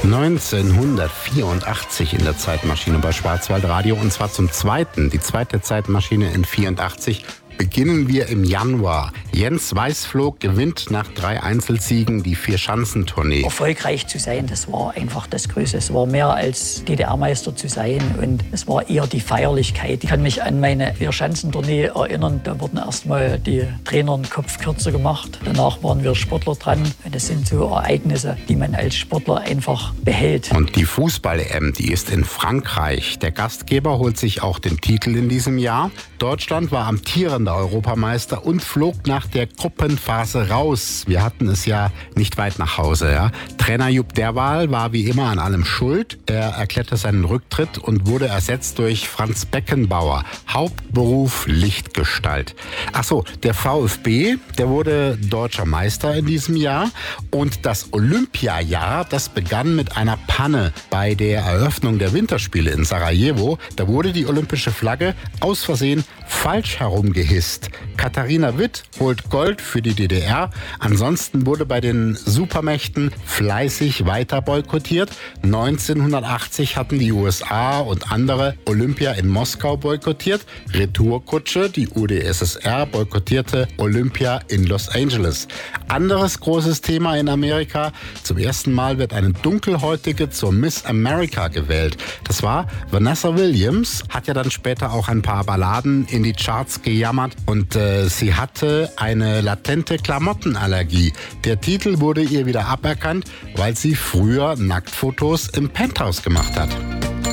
1984 in der Zeitmaschine bei Schwarzwaldradio, und zwar zum zweiten, die zweite Zeitmaschine in 84. Beginnen wir im Januar. Jens Weißflog gewinnt nach 3 Einzelsiegen die Vierschanzentournee. Erfolgreich zu sein, das war einfach das Größte. Es war mehr als DDR-Meister zu sein, und es war eher die Feierlichkeit. Ich kann mich an meine Vierschanzentournee erinnern. Da wurden erstmal die Trainer den Kopf kürzer gemacht. Danach waren wir Sportler dran. Und das sind so Ereignisse, die man als Sportler einfach behält. Und die Fußball-EM, die ist in Frankreich. Der Gastgeber holt sich auch den Titel in diesem Jahr. Deutschland war amtierender Europameister und flog nach der Gruppenphase raus. Wir hatten es ja nicht weit nach Hause. Ja? Trainer Jupp Derwal war wie immer an allem schuld. Er erklärte seinen Rücktritt und wurde ersetzt durch Franz Beckenbauer. Hauptberuf Lichtgestalt. Achso, der VfB, der wurde deutscher Meister in diesem Jahr. Und das Olympiajahr, das begann mit einer Panne bei der Eröffnung der Winterspiele in Sarajevo. Da wurde die olympische Flagge aus Versehen falsch herumgehisst. Katharina Witt holt Gold für die DDR. Ansonsten wurde bei den Supermächten fleißig weiter boykottiert. 1980 hatten die USA und andere Olympia in Moskau boykottiert. Retourkutsche, die UdSSR, boykottierte Olympia in Los Angeles. Anderes großes Thema in Amerika. Zum ersten Mal wird eine Dunkelhäutige zur Miss America gewählt. Das war Vanessa Williams, hat ja dann später auch ein paar Balladen in die Charts gejammert, und sie hatte eine latente Klamottenallergie. Der Titel wurde ihr wieder aberkannt, weil sie früher Nacktfotos im Penthouse gemacht hat.